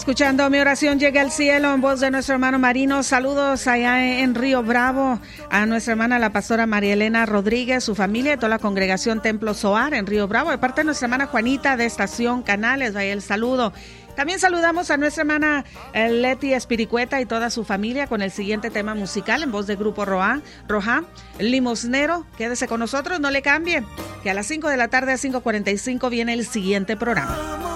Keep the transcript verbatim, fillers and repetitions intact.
escuchando Mi Oración Llega al Cielo en voz de nuestro hermano Marino. Saludos allá en Río Bravo a nuestra hermana la pastora María Elena Rodríguez, su familia y toda la congregación Templo Zoar en Río Bravo. De parte de nuestra hermana Juanita de Estación Canales, vaya el saludo. También saludamos a nuestra hermana eh, Leti Espiricueta y toda su familia con el siguiente tema musical en voz de Grupo Roa, Roja, Limosnero. Quédese con nosotros, no le cambie, que a las cinco de la tarde a cinco cuarenta y cinco viene el siguiente programa.